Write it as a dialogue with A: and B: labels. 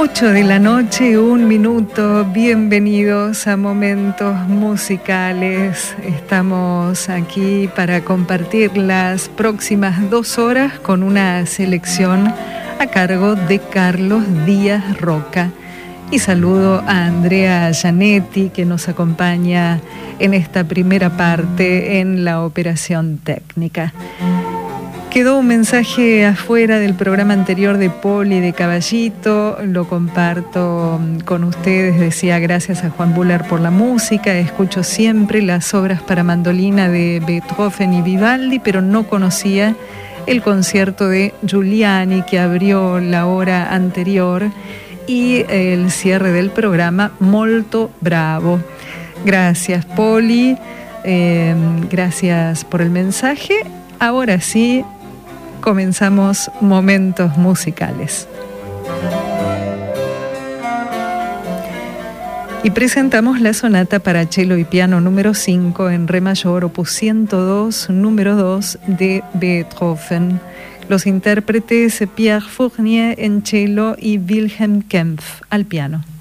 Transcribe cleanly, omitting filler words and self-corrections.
A: 8 de la noche, 1 minuto. Bienvenidos a Momentos Musicales. Estamos aquí para compartir las próximas 2 horas con una selección a cargo de Carlos Díaz Roca. Y saludo a Andrea Gianetti, que nos acompaña en esta primera parte en la operación técnica. Quedó un mensaje afuera del programa anterior de Poli de Caballito, lo comparto con ustedes. Decía: gracias a Juan Buller por la música, escucho siempre las obras para mandolina de Beethoven y Vivaldi, pero no conocía el concierto de Giuliani que abrió la hora anterior y el cierre del programa, molto bravo. Gracias, Poli, gracias por el mensaje. Ahora sí, comenzamos Momentos Musicales. Y presentamos la sonata para cello y piano número 5 en re mayor, opus 102, número 2 de Beethoven. Los intérpretes Pierre Fournier en cello y Wilhelm Kempff al piano.